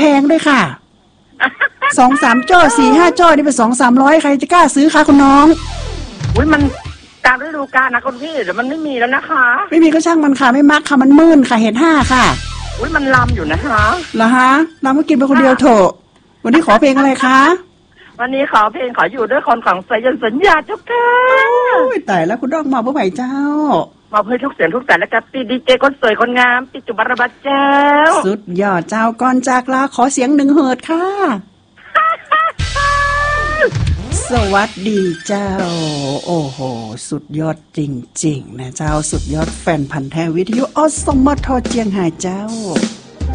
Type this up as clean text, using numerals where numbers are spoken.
งด้วยค่ะ2-3 จ้อ 4-5 จ้อนี่เป็น200-300ใครจะกล้าซื้อคะคุณน้องอุ้ยมันตามฤดูกาลนะคุณพี่เดี๋ยวมันไม่มีแล้วนะคะไม่มีก็ช่างมันค่ะไม่มักค่ะมันมื่นค่ะเห็น5ค่ะอุ้ยมันลำอยู่นะคะเหรอฮะลำก็กินไปคนเดียวเถอะวันนี้ขอเพลงอะไรคะวันนี้ขอเพลงขออยู่ด้วยคนของสายันสัญญาเจ้าค่ะโอ้ยตายแล้วคุณน้องมาเพื่อไหวเจ้ามาเพื่อทุกเสียงทุกแต่และกับปีดีเจคนสวยคนงามปิจุบารบัดเจ้าสุดยอดเจ้าก่อนจากลาขอเสียง1 เหิดค่ะสวัสดีเจ้าโอ้โหสุดยอดจริงๆนะเจ้าสุดยอดแฟนพันธุ์แท้วิทยุอสมทเจียงไฮ้เจ้า